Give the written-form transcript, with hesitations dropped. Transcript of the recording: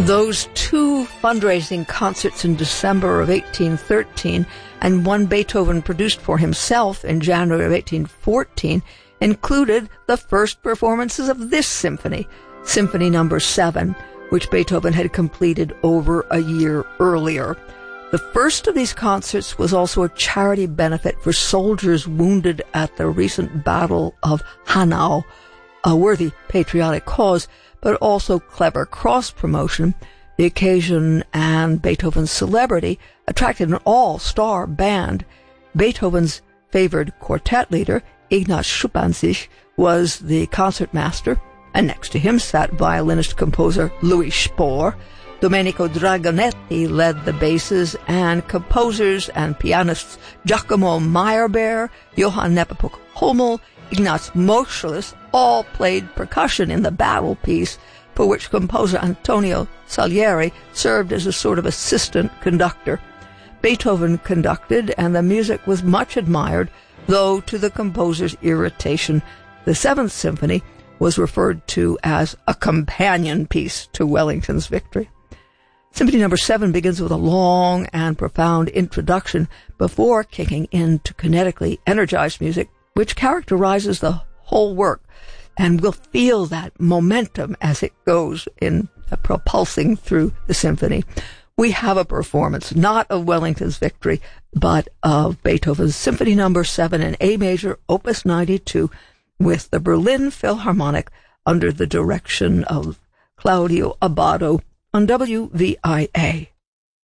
Those two fundraising concerts in December of 1813 and one Beethoven produced for himself in January of 1814 included the first performances of this symphony, Symphony No. 7, which Beethoven had completed over a year earlier. The first of these concerts was also a charity benefit for soldiers wounded at the recent Battle of Hanau, a worthy patriotic cause, but also clever cross-promotion. The occasion and Beethoven's celebrity attracted an all-star band. Beethoven's favored quartet leader, Ignaz Schuppanzich, was the concertmaster, and next to him sat violinist-composer Louis Spohr. Domenico Dragonetti led the basses, and composers and pianists Giacomo Meyerbeer, Johann Nepomuk Hummel, Ignaz Moscheles all played percussion in the battle piece, for which composer Antonio Salieri served as a sort of assistant conductor. Beethoven conducted, and the music was much admired, though to the composer's irritation, the Seventh Symphony was referred to as a companion piece to Wellington's victory. Symphony No. 7 begins with a long and profound introduction before kicking into kinetically energized music, which characterizes the whole work, and we'll feel that momentum as it goes in propulsing through the symphony. We have a performance not of Wellington's victory, but of Beethoven's Symphony No. 7 in A major, Opus 92, with the Berlin Philharmonic under the direction of Claudio Abbado on WVIA.